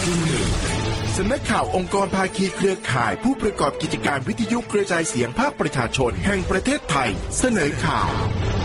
สำนักข่าวองค์กรภาคีเครือข่ายผู้ประกอบกิจการวิทยุกระจายเสียงภาคประชาชนแห่งประเทศไทยเสนอข่าว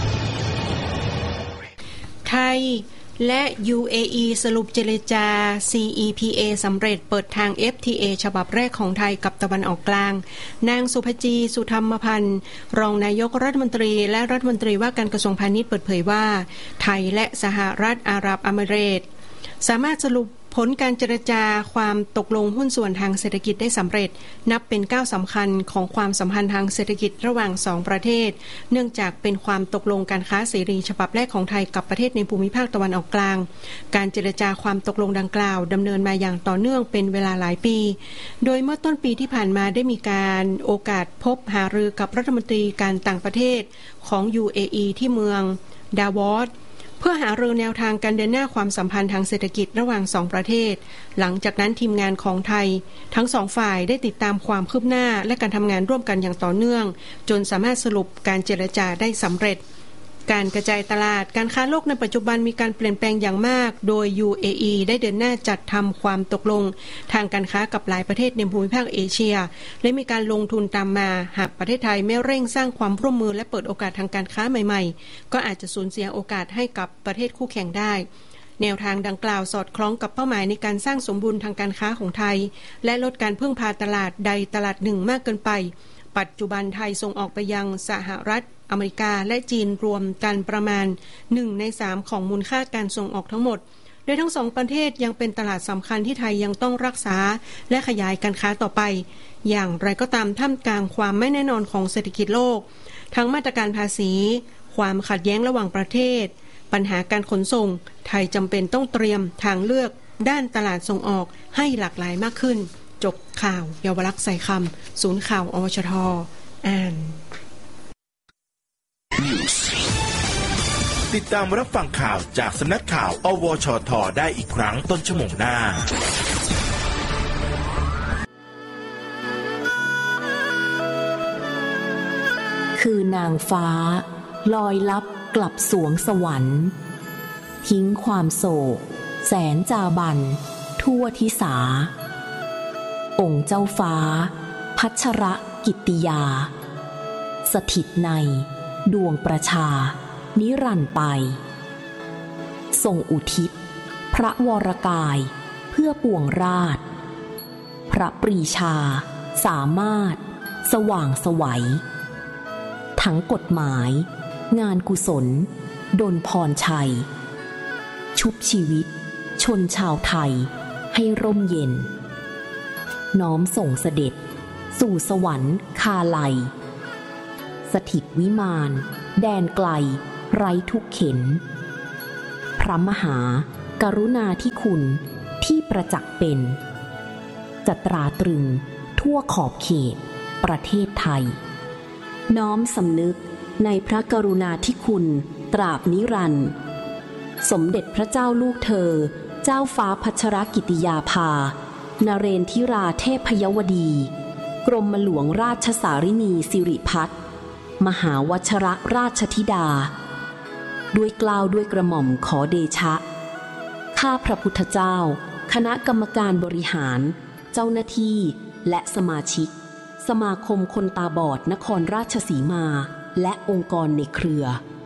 ไทยและ UAE สรุปเจรจา CEPA สำเร็จเปิดทาง FTA ฉบับแรกของไทยกับตะวันออกกลางนางสุภจี สุธรรมพันธ์รองนายกรัฐมนตรีและรัฐมนตรีว่าการกระทรวงพาณิชย์เปิดเผยว่าไทยและสหรัฐอาหรับเอมิเรตส์สามารถสรุปผลการเจรจาความตกลงหุ้นส่วนทางเศรษฐกิจได้สำเร็จนับเป็นก้าวสำคัญของความสัมพันธ์ทางเศรษฐกิจระหว่างสองประเทศเนื่องจากเป็นความตกลงการค้าเสรีฉบับแรกของไทยกับประเทศในภูมิภาคตะวันออกกลางการเจรจาความตกลงดังกล่าวดำเนินมาอย่างต่อเนื่องเป็นเวลาหลายปีโดยเมื่อต้นปีที่ผ่านมาได้มีการโอกาสพบหารือกับรัฐมนตรีการต่างประเทศของ UAE ที่เมืองดาวอสเพื่อหารือแนวทางการเดินหน้าความสัมพันธ์ทางเศรษฐกิจระหว่างสองประเทศหลังจากนั้นทีมงานของไทยทั้งสองฝ่ายได้ติดตามความคืบหน้าและการทำงานร่วมกันอย่างต่อเนื่องจนสามารถสรุปการเจรจาได้สำเร็จการกระจายตลาดการค้าโลกในปัจจุบันมีการเปลี่ยนแปลงอย่างมากโดย UAE ได้เดินหน้าจัดทำความตกลงทางการค้ากับหลายประเทศในภูมิภาคเอเชียและมีการลงทุนตามมาหากประเทศไทยไม่เร่งสร้างความร่วมมือและเปิดโอกาสทางการค้าใหม่ๆก็อาจจะสูญเสียโอกาสให้กับประเทศคู่แข่งได้แนวทางดังกล่าวสอดคล้องกับเป้าหมายในการสร้างสมดุลทางการค้าของไทยและลดการพึ่งพาตลาดใดตลาดหนึ่งมากเกินไปปัจจุบันไทยส่งออกไปยังสหรัฐอเมริกาและจีนรวมกันประมาณ1 ใน 3ของมูลค่าการส่งออกทั้งหมดโดยทั้งสองประเทศยังเป็นตลาดสำคัญที่ไทยยังต้องรักษาและขยายการค้าต่อไปอย่างไรก็ตามท่ามกลางความไม่แน่นอนของเศรษฐกิจโลกทั้งมาตรการภาษีความขัดแย้งระหว่างประเทศปัญหาการขนส่งไทยจำเป็นต้องเตรียมทางเลือกด้านตลาดส่งออกให้หลากหลายมากขึ้นจบข่าวเยาวลักษณ์ใส่คำศูนย์ข่าวอวชท.อ่านติดตามรับฟังข่าวจากสำนักข่าวอวชท.ได้อีกครั้งต้นชั่วโมงหน้าคือนางฟ้าลอยลับกลับสวงสวรรค์ทิ้งความโศกแสนจาบันทั่วทิสาองค์เจ้าฟ้าพัชรกิตติยาสถิตในดวงประชานิรันดร์ไปทรงอุทิศพระวรกายเพื่อปวงราชพระปรีชาสามารถสว่างไสวทั้งกฎหมายงานกุศลดลพรชัยชุบชีวิตชนชาวไทยให้ร่มเย็นน้อมส่งเสด็จสู่สวรรค์คาไลสถิตวิมานแดนไกลไร้ทุกเข็นพระมหากรุณาธิคุณที่ประจักษ์เป็นจะตราตรึงทั่วขอบเขตประเทศไทยน้อมสำนึกในพระกรุณาธิคุณตราบนิรันดร์สมเด็จพระเจ้าลูกเธอเจ้าฟ้าพัชรกิติยาภานเรนทิราเทพยวดีกรมหลวงราชสารินีสิริพัฒน์มหาวชรราชธิดาด้วยเกล้าด้วยกระหม่อมขอเดชะข้าพระพุทธเจ้าคณะกรรมการบริหารเจ้าหน้าที่และสมาชิกสมาคมคนตาบอดนครราชสีมาและองค์กรในเครือ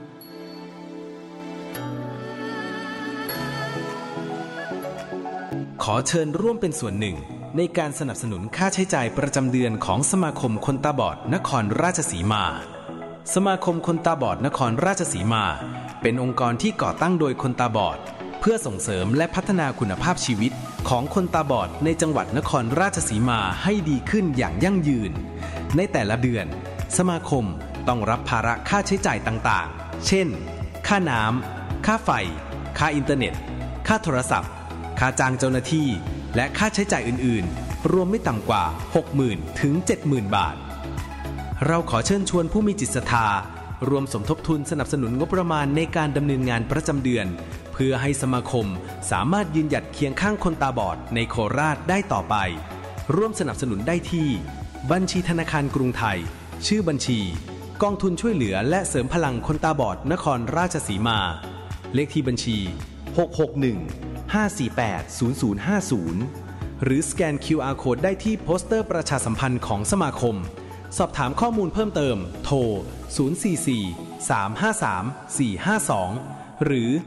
ขอเชิญร่วมเป็นส่วนหนึ่งในการสนับสนุนค่าใช้จ่ายประจำเดือนของสมาคมคนตาบอดนครราชสีมาสมาคมคนตาบอดนครราชสีมาเป็นองค์กรที่ก่อตั้งโดยคนตาบอดเพื่อส่งเสริมและพัฒนาคุณภาพชีวิตของคนตาบอดในจังหวัดนครราชสีมาให้ดีขึ้นอย่างยั่งยืนในแต่ละเดือนสมาคมต้องรับภาระค่าใช้จ่ายต่างๆเช่นค่าน้ำค่าไฟค่าอินเทอร์เน็ตค่าโทรศัพท์ค่าจ้างเจ้าหน้าที่และค่าใช้จ่ายอื่นๆรวมไม่ต่ำกว่า 60,000 ถึง 70,000 บาทเราขอเชิญชวนผู้มีจิตศรัทธารวมสมทบทุนสนับสนุนงบประมาณในการดำเนินงานประจำเดือนเพื่อให้สมาคมสามารถยืนหยัดเคียงข้างคนตาบอดในโคราชได้ต่อไปร่วมสนับสนุนได้ที่บัญชีธนาคารกรุงไทยชื่อบัญชีกองทุนช่วยเหลือและเสริมพลังคนตาบอดนครราชสีมาเลขที่บัญชี661 5480050 หรือสแกน QR Code ได้ที่โปสเตอร์ประชาสัมพันธ์ของสมาคมสอบถามข้อมูลเพิ่มเติมโทร044-353-452หรือ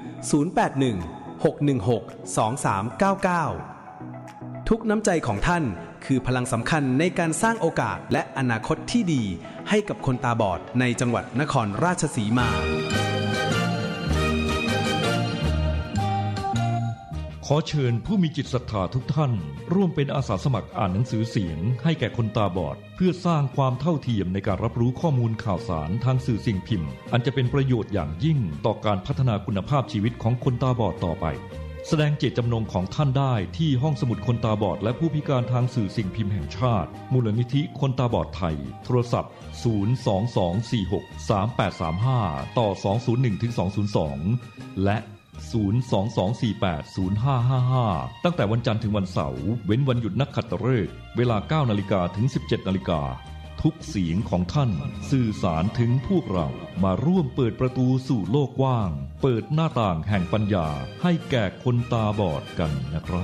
081-616-2399ทุกน้ำใจของท่านคือพลังสำคัญในการสร้างโอกาสและอนาคตที่ดีให้กับคนตาบอดในจังหวัดนครราชสีมาขอเชิญผู้มีจิตศรัทธาทุกท่านร่วมเป็นอาสาสมัครอ่านหนังสือเสียงให้แก่คนตาบอดเพื่อสร้างความเท่าเทียมในการรับรู้ข้อมูลข่าวสารทางสื่อสิ่งพิมพ์อันจะเป็นประโยชน์อย่างยิ่งต่อการพัฒนาคุณภาพชีวิตของคนตาบอดต่อไปแสดงเจตจำนงของท่านได้ที่ห้องสมุดคนตาบอดและผู้พิการทางสื่อสิ่งพิมพ์แห่งชาติมูลนิธิคนตาบอดไทยโทรศัพท์022463835ต่อ201-202และ022480555ตั้งแต่วันจันทร์ถึงวันเสาร์เว้นวันหยุดนักขัตฤกษ์เวลา 9:00 นถึง 17:00 นทุกเสียงของท่านสื่อสารถึงพวกเรามาร่วมเปิดประตูสู่โลกกว้างเปิดหน้าต่างแห่งปัญญาให้แก่คนตาบอดกันนะครับ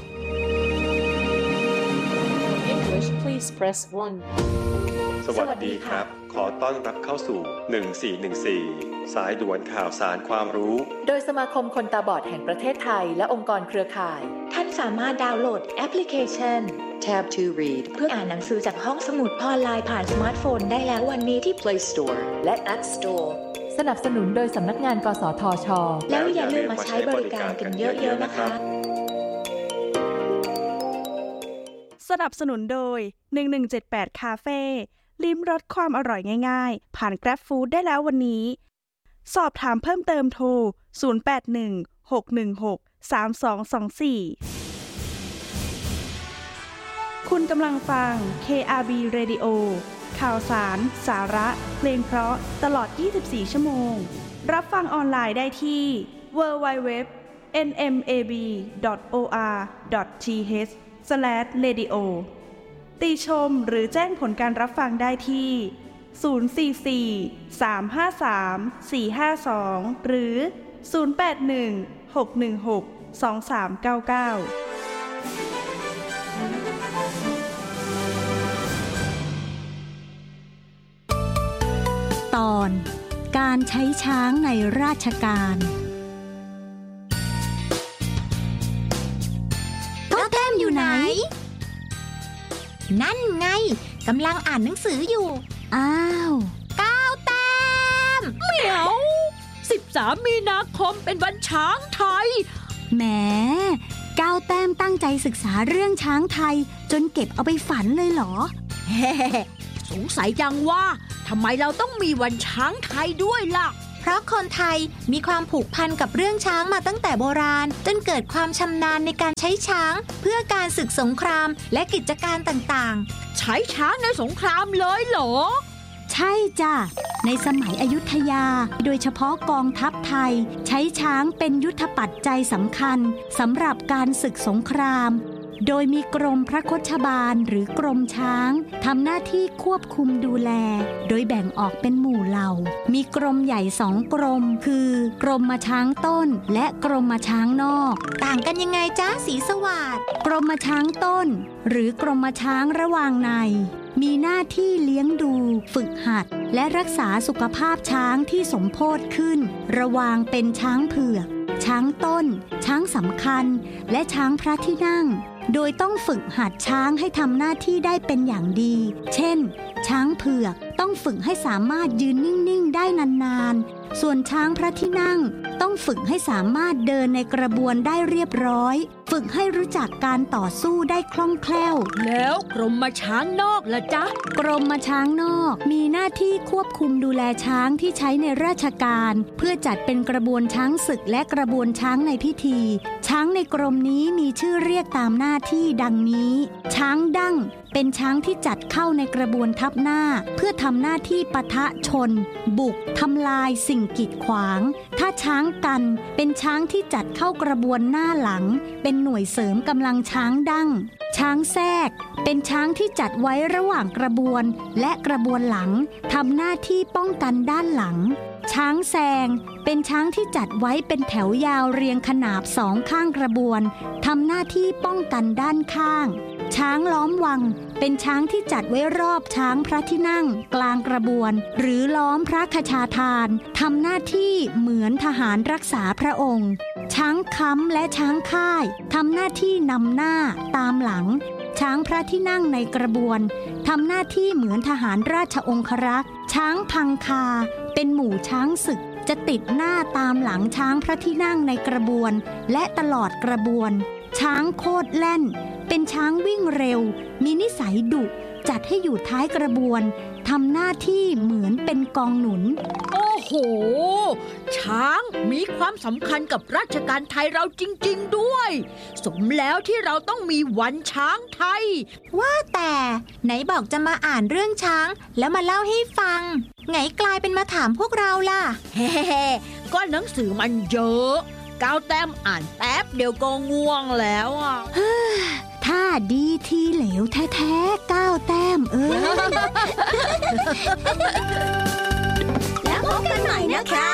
English please press 1 สวัสดีครับขอต้อนรับเข้าสู่1414สายด่วนข่าวสารความรู้โดยสมาคมคนตาบอดแห่งประเทศไทยและองค์กรเครือข่ายท่านสามารถดาวน์โหลดแอปพลิเคชัน Tab to Read เพื่ออ่านหนังสือจากห้องสมุดออนไลน์ผ่านสมาร์ทโฟนได้แล้ววันนี้ที่ Play Store และ App Store สนับสนุนโดยสำนักงานกสทช. แล้วอย่าลืมมาใช้บริการกันเยอะๆนะคะสนับสนุนโดย1178คาเฟ่ลิ้มรสความอร่อยง่ายๆผ่าน Grab Food ได้แล้ววันนี้สอบถามเพิ่มเติมโทร0816163224คุณกำลังฟัง KRB Radio ข่าวสารสาระเพลงเพราะตลอด24ชั่วโมงรับฟังออนไลน์ได้ที่ www.nmab.or.th/radio ติชมหรือแจ้งผลการรับฟังได้ที่044-353-452หรือ081-616-2399 ตอนการใช้ช้างในราชการก้าวแต้มอยู่ไหนนั่นไงกำลังอ่านหนังสืออยู่อ้าวก้าวแต้มเหมียว13มีนาคมเป็นวันช้างไทยแหมก้าวแต้มตั้งใจศึกษาเรื่องช้างไทยจนเก็บเอาไปฝันเลยเหรอสงสัยจังว่าทำไมเราต้องมีวันช้างไทยด้วยล่ะเพราะคนไทยมีความผูกพันกับเรื่องช้างมาตั้งแต่โบราณจนเกิดความชำนาญในการใช้ช้างเพื่อการศึกสงครามและกิจการต่างๆใช้ช้างในสงครามเลยเหรอใช่จ้ะในสมัยอยุธยาโดยเฉพาะกองทัพไทยใช้ช้างเป็นยุทธปัจจัยสำคัญสำหรับการศึกสงครามโดยมีกรมพระโคชบาลหรือกรมช้างทำหน้าที่ควบคุมดูแลโดยแบ่งออกเป็นหมู่เหล่ามีกรมใหญ่2กรมคือกรมช้างต้นและกรมช้างนอกต่างกันยังไงจ๊ะสีสวัสดิ์กรมช้างต้นหรือกรมช้างระหว่างในมีหน้าที่เลี้ยงดูฝึกหัดและรักษาสุขภาพช้างที่สมโภชขึ้นระหว่างเป็นช้างเผือกช้างต้นช้างสำคัญและช้างพระที่นั่งโดยต้องฝึกหัดช้างให้ทำหน้าที่ได้เป็นอย่างดีเช่นช้างเผือกต้องฝึกให้สามารถยืนนิ่งๆได้นานๆส่วนช้างพระที่นั่งต้องฝึกให้สามารถเดินในกระบวนได้เรียบร้อยฝึกให้รู้จักการต่อสู้ได้คล่องแคล่วแล้วกรมช้างนอกล่ะจ๊ะกรมช้างนอกมีหน้าที่ควบคุมดูแลช้างที่ใช้ในราชการเพื่อจัดเป็นกระบวนช้างศึกและกระบวนช้างในพิธีช้างในกรมนี้มีชื่อเรียกตามหน้าที่ดังนี้ช้างดั้งเป็นช้างที่จัดเข้าในกระบวนทัพหน้าเพื่อทำหน้าที่ปะทะชนบุกทำลายสิ่งกีดขวางถ้าช้างกันเป็นช้างที่จัดเข้ากระบวนหน้าหลังเป็นหน่วยเสริมกำลังช้างดั้งช้างแทรกเป็นช้างที่จัดไว้ระหว่างกระบวนและกระบวนหลังทำหน้าที่ป้องกันด้านหลังช้างแซงเป็นช้างที่จัดไว้เป็นแถวยาวเรียงขนาบสองข้างกระบวนทำหน้าที่ป้องกันด้านข้างช้างล้อมวังเป็นช้างที่จัดไว้รอบช้างพระที่นั่งกลางกระบวนหรือล้อมพระคชาทานทำหน้าที่เหมือนทหารรักษาพระองค์ช้างค้ำและช้างค่ายทำหน้าที่นำหน้าตามหลังช้างพระที่นั่งในกระบวนทำหน้าที่เหมือนทหารราชองครักษ์ช้างพังคาเป็นหมู่ช้างศึกจะติดหน้าตามหลังช้างพระที่นั่งในกระบวนและตลอดกระบวนช้างโคตรแล่นเป็นช้างวิ่งเร็วมีนิสัยดุจัดให้อยู่ท้ายกระบวนทำหน้าที่เหมือนเป็นกองหนุนโอ้โหช้างมีความสำคัญกับราชการไทยเราจริงๆด้วยสมแล้วที่เราต้องมีวันช้างไทยว่าแต่ไหนบอกจะมาอ่านเรื่องช้างแล้วมาเล่าให้ฟังไงกลายเป็นมาถามพวกเราล่ะเฮ้ก็หนังสือมันเยอะก้าวแต้มอ่านแป๊บเดียวก็ง่วงแล้วอ่ะถ้าดีทีเหลวแท้ๆก้าวแต้มแล้วพบกันใหม่นะคะ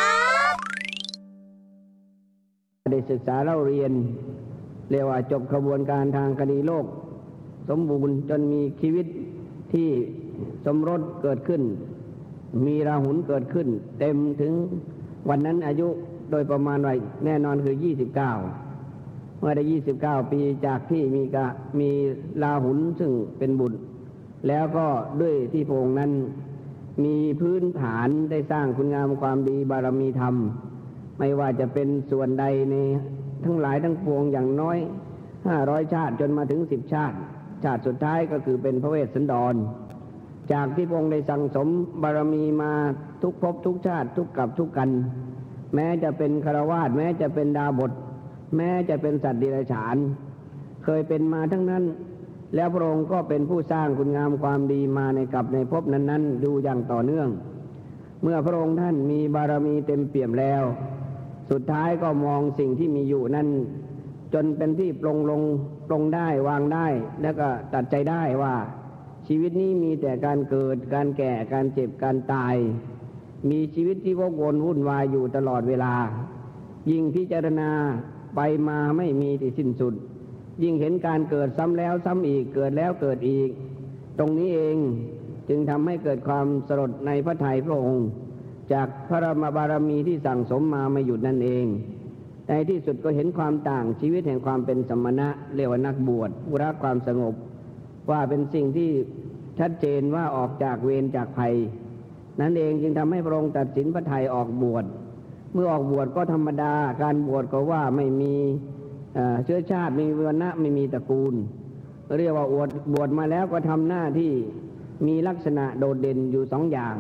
ได้ศึกษาเล่าเรียนเรียกว่าจบกระบวนการทางคดีโลกสมบูรณ์จนมีชีวิตที่สมรสเกิดขึ้นมีราหุลเกิดขึ้นเต็มถึงวันนั้นอายุโดยประมาณไว้แน่นอนคือ29เมื่อได้29ปีจากที่มีราหุลซึ่งเป็นบุตรแล้วก็ด้วยที่พระองค์นั้นมีพื้นฐานได้สร้างคุณงามความดีบารมีธรรมไม่ว่าจะเป็นส่วนใดในทั้งหลายทั้งปวงอย่างน้อย500ชาติจนมาถึง10ชาติสุดท้ายก็คือเป็นพระเวสสันดรจากที่พระองค์ได้สั่งสมบารมีมาทุกภพทุกชาติทุกกับทุกกันแม้จะเป็นฆราวาสแม้จะเป็นดาบสแม้จะเป็นสัตว์เดรัจฉานเคยเป็นมาทั้งนั้นแล้วพระองค์ก็เป็นผู้สร้างคุณงามความดีมาในกับในภพนั้นๆดูอย่างต่อเนื่องเมื่อพระองค์ท่านมีบารมีเต็มเปี่ยมแล้วสุดท้ายก็มองสิ่งที่มีอยู่นั้นจนเป็นที่ปลงได้วางได้แล้วก็ตัดใจได้ว่าชีวิตนี้มีแต่การเกิดการแก่การเจ็บการตายมีชีวิตที่วกวนวุ่นวายอยู่ตลอดเวลายิ่งพิจารณาไปมาไม่มีที่สิ้นสุดยิ่งเห็นการเกิดซ้ำแล้วซ้ำอีกเกิดแล้วเกิดอีกตรงนี้เองจึงทำให้เกิดความสลดในพระทัยพระองค์จากพระบารมีที่สั่งสมมาไม่หยุดนั่นเองในที่สุดก็เห็นความต่างชีวิตแห่งความเป็นสมณะเรียกว่านักบวชผู้รักความสงบว่าเป็นสิ่งที่ชัดเจนว่าออกจากเวรจากภัยนั่นเองจึงทำให้พระองค์ตัดสินพระทัยออกบวชเมื่อออกบวชก็ธรรมดาการบวชก็ว่าไม่มีเชื้อชาติไม่มีวรรณะไม่มีตระกูลเรียกว่าบวชมาแล้วก็ทำหน้าที่มีลักษณะโดดเด่นอยู่2อย่าง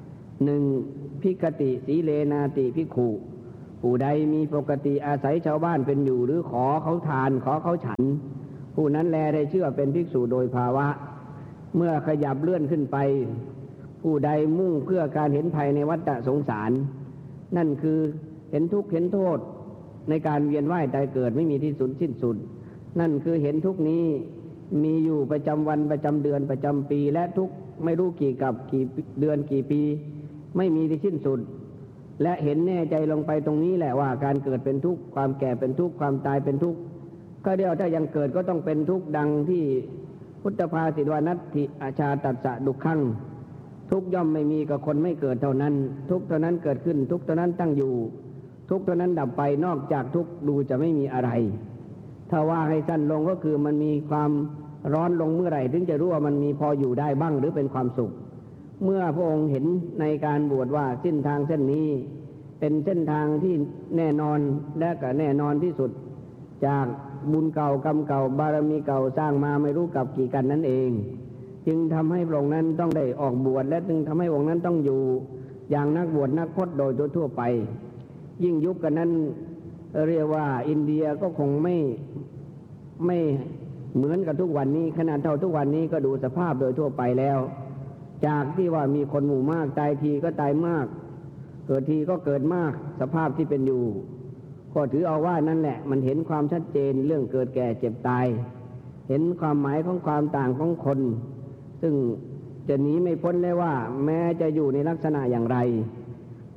1ภิกขติสีเลนาติภิกขุผู้ใดมีปกติอาศัยชาวบ้านเป็นอยู่หรือขอเขาทานขอเขาฉันผู้นั้นแลได้ชื่อเป็นภิกษุโดยภาวะเมื่อขยับเลื่อนขึ้นไปผู้ใดมุ่งเพื่อการเห็นภัยในวัฏสงสารนั่นคือเห็นทุกข์เห็นโทษในการเวียนว่ายตายเกิดไม่มีที่สุดสิ้นสุดนั่นคือเห็นทุกข์นี้มีอยู่ประจำวันประจำเดือนประจำปีและทุกข์ไม่รู้กี่กับกี่เดือนกี่ปีไม่มีที่สิ้นสุดและเห็นแน่ใจลงไปตรงนี้แหละว่าการเกิดเป็นทุกข์ความแก่เป็นทุกข์ความตายเป็นทุกข์ก็เดียวถ้ายังเกิดก็ต้องเป็นทุกข์ดังที่พุทธภาษิตว่านัตถิอาชาตัสสะดุขังทุกย่อมไม่มีกับคนไม่เกิดเท่านั้นทุกเท่านั้นเกิดขึ้นทุกเท่านั้นตั้งอยู่ทุกเท่านั้นดับไปนอกจากทุกดูจะไม่มีอะไรถ้าว่าให้สั้นลงก็คือมันมีความร้อนลงเมื่อไหร่ถึงจะรู้ว่ามันมีพออยู่ได้บ้างหรือเป็นความสุขเมื่อพระองค์เห็นในการบวชว่าเส้นทางเส้นนี้เป็นเส้นทางที่แน่นอนและก็แน่นอนที่สุดจากบุญเก่ากรรมเก่าบารมีเก่าสร้างมาไม่รู้กับกี่กันนั่นเองจึงทำให้พระองค์นั้นต้องได้ออกบวชและจึงทำให้องค์นั้นต้องอยู่อย่างนักบวชนักพจน์โดยทั่วไปยิ่งยุคกันนั้นเรียกว่าอินเดียก็คงไม่เหมือนกับทุกวันนี้ขนาดเท่าทุกวันนี้ก็ดูสภาพโดยทั่วไปแล้วจากที่ว่ามีคนหมู่มากตายทีก็ตายมากเกิดทีก็เกิดมากสภาพที่เป็นอยู่ก็ถือเอาว่านั่นแหละมันเห็นความชัดเจนเรื่องเกิดแก่เจ็บตายเห็นความหมายของความต่างของคนซึ่งจะหนีไม่พ้นเลยว่าแม้จะอยู่ในลักษณะอย่างไร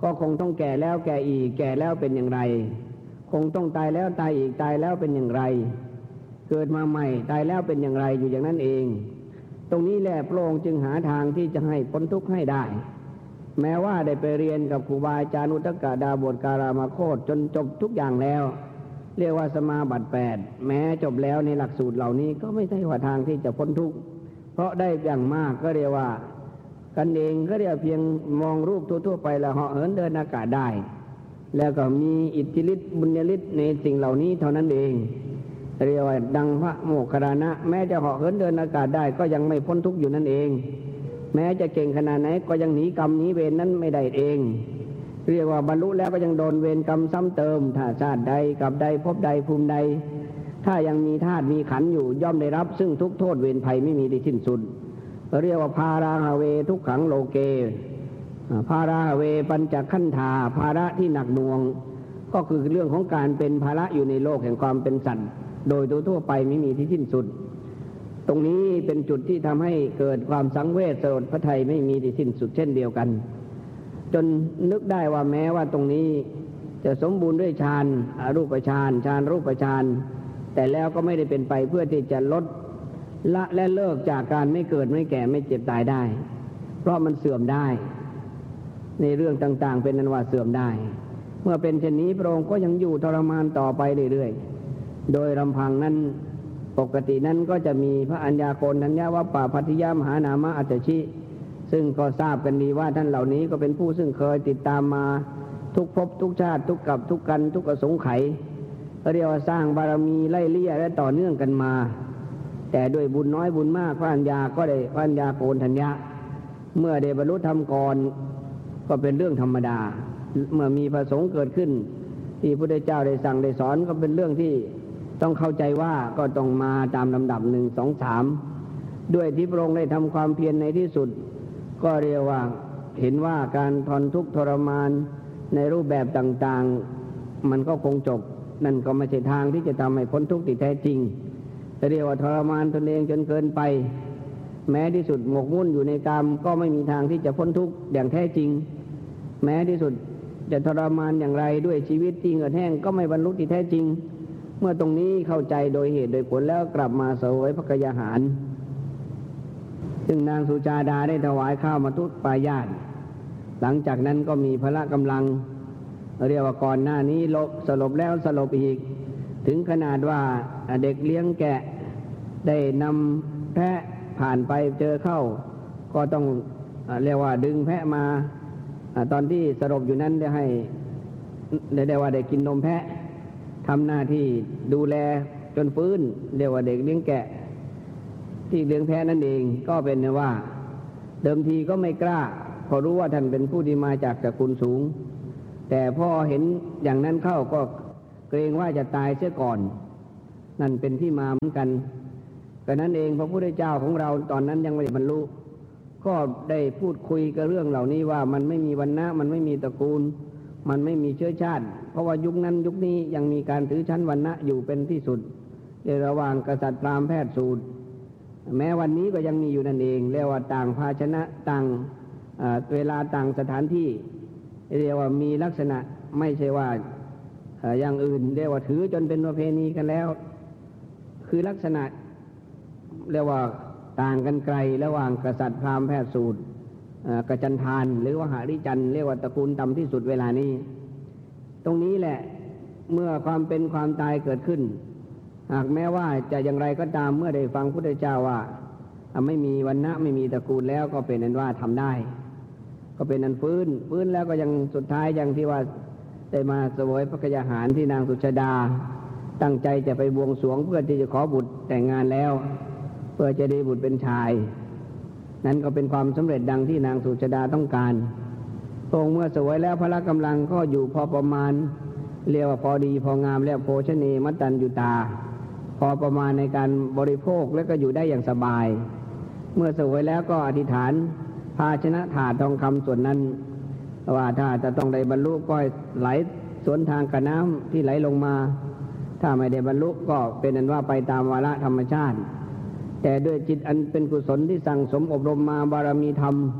ก็คงต้องแก่แล้วแก่อีกแก่แล้วเป็นอย่างไรคงต้องตายแล้วตายอีกตายแล้วเป็นอย่างไรเกิดมาใหม่ตายแล้วเป็นอย่างไรอยู่อย่างนั้นเองตรงนี้แหละพระองค์จึงหาทางที่จะให้พ้นทุกข์ให้ได้แม้ว่าได้ไปเรียนกับครูบาอาจารย์อุตกดาบทการามโคตจนจบทุกอย่างแล้วเรียกว่าสมาบัติ8แม้จบแล้วในหลักสูตรเหล่านี้ก็ไม่ใช่ว่าทางที่จะพ้นทุกข์เพราะได้อย่างมากก็เรียกว่ากันเองก็เรียกเพียงมองรูปทั่วๆไปแล้วเหาะเหินเดินอากาศได้แล้วก็มีอิทธิฤทธิ์บุญญาฤทธิ์ในสิ่งเหล่านี้เท่านั้นเองเรียกว่าดังพระโมคคัลลานะแม้จะเหาะเหินเดินอากาศได้ก็ยังไม่พ้นทุกข์อยู่นั่นเองแม้จะเก่งขนาดไหนก็ยังหนีกรรมหนีเวรนั้นไม่ได้เองเรียกว่าบรรลุแล้วก็ยังโดนเวรกรรมซ้ำเติมถ้าชาติใดกับใดภพใดภูมิใดถ้ายังมีธาตุมีขันธ์อยู่ย่อมได้รับซึ่งทุกโทษเวรภัยไม่มีที่สิ้นสุดเรียกว่าภาราหะเวทุกขังโลเกภาราหะเวปัญจขันธาภาระที่หนักหน่วงก็คือเรื่องของการเป็นภาระอยู่ในโลกแห่งความเป็นสัตว์โดยทั่วไปไม่มีที่สิ้นสุดตรงนี้เป็นจุดที่ทำให้เกิดความสังเวชสลดพระทัยไม่มีที่สิ้นสุดเช่นเดียวกันจนนึกได้ว่าแม้ว่าตรงนี้จะสมบูรณ์ด้วยฌานอรูปฌานฌานรูปฌานแต่แล้วก็ไม่ได้เป็นไปเพื่อที่จะลดละและเลิกจากการไม่เกิดไม่แก่ไม่เจ็บตายได้เพราะมันเสื่อมได้ในเรื่องต่างๆเป็นนั้นว่าเสื่อมได้เมื่อเป็นเช่นนี้พระองค์ก็ยังอยู่ทรมานต่อไปเรื่อยๆโดยลำพังนั้นปกตินั้นก็จะมีพระอัญญาโกณฑัญญวัปปะพัทธิยมหานามะอัจฉริซึ่งก็ทราบกันดีว่าท่านเหล่านี้ก็เป็นผู้ซึ่งเคยติดตามมาทุกภพทุกชาติทุกกับทุกกันทุกอสงไขยเรียกว่าสร้างบารมีไล่เลี่ยและต่อเนื่องกันมาแต่ด้วยบุญน้อยบุญมากพระอัญญาก็ได้พระอัญญาโกณฑัญญะเมื่อได้บรรลุธรรมก่อนก็เป็นเรื่องธรรมดาเมื่อมีพระสงฆ์เกิดขึ้นที่พระพุทธเจ้าได้สั่งได้สอนก็เป็นเรื่องที่ต้องเข้าใจว่าก็ต้องมาตามลำดับ1 2 3ด้วยที่พระองค์ได้ทำความเพียรในที่สุดก็เรียกว่าเห็นว่าการทนทุกข์ทรมานในรูปแบบต่างๆมันก็คงจบนั่นก็ไม่ใช่ทางที่จะทำให้พ้นทุกข์ที่แท้จริงเรียกว่าทรมานตนเองจนเกินไปแม้ที่สุดหมกมุ่นอยู่ในกรรมก็ไม่มีทางที่จะพ้นทุกข์อย่างแท้จริงแม้ที่สุดจะทรมานอย่างไรด้วยชีวิตที่เหือดแห้งก็ไม่บรรลุที่แท้จริงเมื่อตรงนี้เข้าใจโดยเหตุโดยผลแล้วกลับมาเสวยพระกยาหารซึ่งนางสุจาดาได้ถวายข้าวมัทุปายาตหลังจากนั้นก็มีพละกำลังเรียกว่าก่อนหน้านี้สลบแล้วสลบอีกถึงขนาดว่าเด็กเลี้ยงแกะได้นำแพะผ่านไปเจอเข้าก็ต้องเรียกว่าดึงแพะมาตอนที่สลบอยู่นั้นได้ว่าได้กินนมแพะทำหน้าที่ดูแลจนฟื้นเรียกว่าเด็กเลี้ยงแกะที่เลี้ยงแพะนั่นเองก็เป็นว่าเดิมทีก็ไม่กล้าพอรู้ว่าท่านเป็นผู้ที่มาจากตระกูลสูงแต่พอเห็นอย่างนั้นเข้าก็เกรงว่าจะตายเสียก่อนนั่นเป็นที่มาเหมือนกันก็นั้นเองพระพุทธเจ้าของเราตอนนั้นยังไม่ได้บรรลุก็ได้พูดคุยกับเรื่องเหล่านี้ว่ามันไม่มีวรรณะมันไม่มีตระกูลมันไม่มีเชื้อชาติเพราะว่ายุคนั้นยุคนี้ยังมีการถือชั้นวรรณะอยู่เป็นที่สุดในระหว่างกษัตริย์พราหมณ์แพทย์สูตรแม้วันนี้ก็ยังมีอยู่นั่นเองเรียกว่าต่างภาชนะต่างเวลาต่างสถานที่เรียกว่ามีลักษณะไม่ใช่ว่าอย่างอื่นเรียกว่าถือจนเป็นประเพณีกันแล้วคือลักษณะเรียกว่าต่างกันไกลระหว่างกษัตริย์พราหมณ์แพทย์สูตรกจันทานหรือว่าหริจันเรียกว่าตระกูลต่ำที่สุดเวลานี้ตรงนี้แหละเมื่อความเป็นความตายเกิดขึ้นหากแม้ว่าจะอย่างไรก็ตามเมื่อได้ฟังพุทธเจ้าว่าไม่มีวรรณะไม่มีตระกูลแล้วก็เป็นนั้นว่าทำได้ก็เป็นนั้นฟื้นแล้วก็ยังสุดท้ายยังที่ว่าได้มาเสวยพระกยาหารที่นางสุชาดาตั้งใจจะไปบวงสรวงเพื่อที่จะขอบุตรแต่งงานแล้วเพื่อจะได้บุตรเป็นชายนั้นก็เป็นความสำเร็จดังที่นางสุชาดาต้องการพระองค์เมื่อเสวยแล้วพละกำลังก็อยู่พอประมาณเรียกว่าพอดีพองามแล้วโภชเนมัตตัญญูตาพอประมาณในการบริโภคและก็อยู่ได้อย่างสบายเมื่อเสวยแล้วก็อธิษฐานภาชนะถาดทองคำส่วนนั้นว่าถ้าจะต้องได้บรรลุก็ไหลสวนทางกับน้ำที่ไหลลงมาถ้าไม่ได้บรรลุก็เป็นนั้นว่าไปตามวาระธรรมชาติแต่ด้วยจิตอันเป็นกุศลที่สั่งสมอบรมมาบารมีธรรม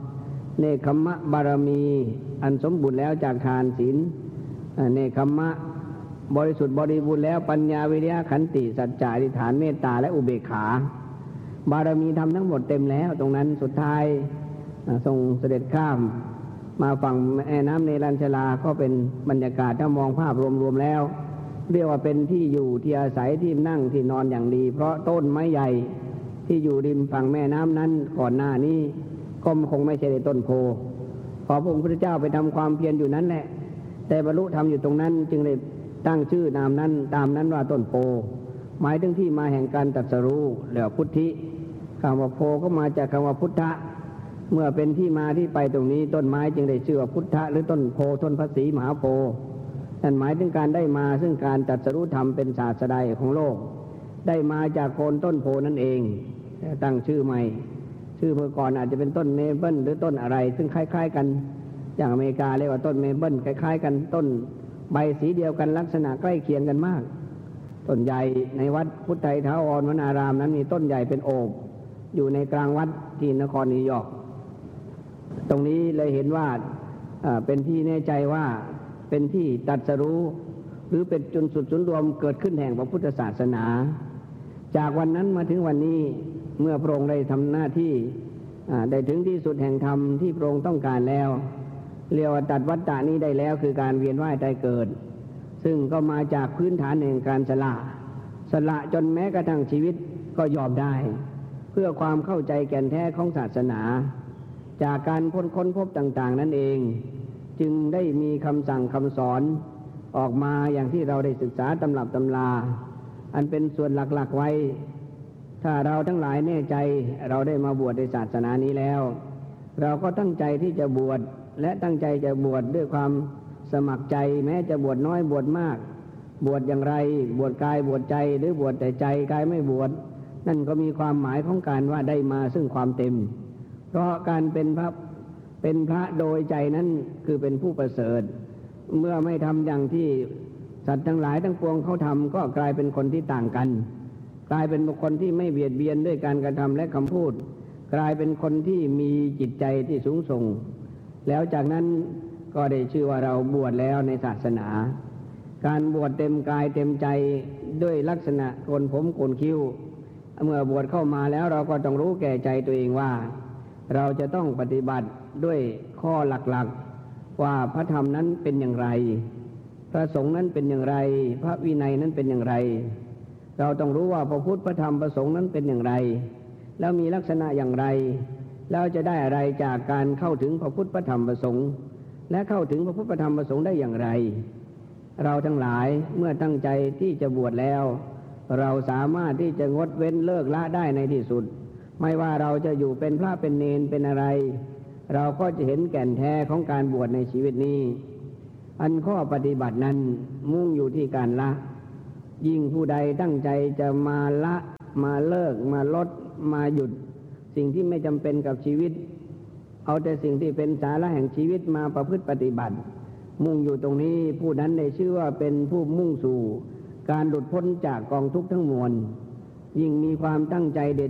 เนคขมมะบารมีอันสมบูรณ์แล้วจากทานศีลเนคขมมะบริสุทธิ์บริบูรณ์แล้วปัญญาวิริยะขันติสัจจะอธิษฐานเมตตาและอุเบกขาบารมีทำทั้งหมดเต็มแล้วตรงนั้นสุดท้ายทรงเสด็จข้ามมาฝั่งแม่น้ำเนรัญชลาก็เป็นบรรยากาศถ้ามองภาพรวมๆแล้วเรียกว่าเป็นที่อยู่ที่อาศัยที่นั่งที่นอนอย่างดีเพราะต้นไม้ใหญ่ที่อยู่ริมฝั่งแม่น้ำนั้นก่อนหน้านี้ก็คงไม่ใช่ต้นโพพอพระองค์พุทธเจ้าไปทำความเพียรอยู่นั้นแหละแต่บรรลุธรรมอยู่ตรงนั้นจึงได้ตั้งชื่อนามนั้นตามนั้นว่าต้นโพหมายถึงที่มาแห่งการตรัสรู้เรียกว่าพุทธิคำว่าโพก็มาจากคำว่าพุทธะเมื่อเป็นที่มาที่ไปตรงนี้ต้นไม้จึงได้ชื่อว่าพุทธะหรือต้นโพต้นพระศรีมหาโพนั่นหมายถึงการได้มาซึ่งการตรัสรู้ธรรมเป็นศาสดาของโลกได้มาจากโคนต้นโพนั่นเองตั้งชื่อใหม่ชื่อเมื่อก่อนอาจจะเป็นต้นเมเปิลหรือต้นอะไรซึ่งคล้ายๆกันอย่างอเมริกาเรียกว่าต้นเมเปิลคล้ายๆกันต้นใบสีเดียวกันลักษณะใกล้เคียงกันมากต้นใหญ่ในวัดพุทธไทยถาวรวนารามนั้นมีต้นใหญ่เป็นโอบอยู่ในกลางวัดที่นครนิวยอร์กตรงนี้เลยเห็นว่าเป็นที่แน่ใจว่าเป็นที่ตรัสรู้หรือเป็นจุดศูนย์รวมเกิดขึ้นแห่งพระพุทธศาสนาจากวันนั้นมาถึงวันนี้เมื่อพระองค์ได้ทำหน้าที่ได้ถึงที่สุดแห่งธรรมที่พระองค์ต้องการแล้วเรียกว่าตัดวัฏฏะนี้ได้แล้วคือการเวียนว่ายตายเกิดซึ่งก็มาจากพื้นฐานแห่งการสละจนแม้กระทั่งชีวิตก็ยอมได้เพื่อความเข้าใจแก่นแท้ของศาสนาจากการค้นพบต่างๆนั่นเองจึงได้มีคำสั่งคำสอนออกมาอย่างที่เราได้ศึกษาตำรับตำราอันเป็นส่วนหลักๆไว้ถ้าเราทั้งหลายแน่ใจเราได้มาบวชในศาสนานี้แล้วเราก็ตั้งใจที่จะบวชและตั้งใจจะบวชด้วยความสมัครใจแม้จะบวชน้อยบวชมากบวชอย่างไรบวชกายบวชใจหรือบวชแต่ใจกายไม่บวชนั่นก็มีความหมายของการว่าได้มาซึ่งความเต็มเพราะการเป็นพระโดยใจนั้นคือเป็นผู้ประเสริฐเมื่อไม่ทำอย่างที่สัตว์ทั้งหลายทั้งปวงเขาทำก็กลายเป็นคนที่ต่างกันกลายเป็นบุคคลที่ไม่เบียดเบียนด้วยการกระทำและคำพูดกลายเป็นคนที่มีจิตใจที่สูงส่งแล้วจากนั้นก็ได้ชื่อว่าเราบวชแล้วในศาสนาการบวชเต็มกายเต็มใจด้วยลักษณะโกนผมโกนคิ้วเมื่อบวชเข้ามาแล้วเราก็ต้องรู้แก่ใจตัวเองว่าเราจะต้องปฏิบัติด้วยข้อหลักๆว่าพระธรรมนั้นเป็นอย่างไรพระสงฆ์นั้นเป็นอย่างไรพระวินัยนั้นเป็นอย่างไรเราต้องรู้ว่าพระพุทธพระธรรมพระสงฆ์นั้นเป็นอย่างไรแล้วมีลักษณะอย่างไรแล้วจะได้อะไรจากการเข้าถึงพระพุทธพระธรรมพระสงฆ์และเข้าถึงพระพุทธพระธรรมพระสงฆ์ได้อย่างไรเราทั้งหลายเมื่อตั้งใจที่จะบวชแล้วเราสามารถที่จะงดเว้นเลิกละได้ในที่สุดไม่ว่าเราจะอยู่เป็นพระเป็นเณรเป็นอะไรเราก็จะเห็นแก่นแท้ของการบวชในชีวิตนี้อันข้อปฏิบัตินั้นมุ่งอยู่ที่การละยิ่งผู้ใดตั้งใจจะมาละมาเลิกมาลดมาหยุดสิ่งที่ไม่จำเป็นกับชีวิตเอาแต่สิ่งที่เป็นสาระแห่งชีวิตมาประพฤติปฏิบัติมุ่งอยู่ตรงนี้ผู้นั้นได้ชื่อว่าเป็นผู้มุ่งสู่การหลุดพ้นจากกองทุกข์ทั้งมวลยิ่งมีความตั้งใจเด็ด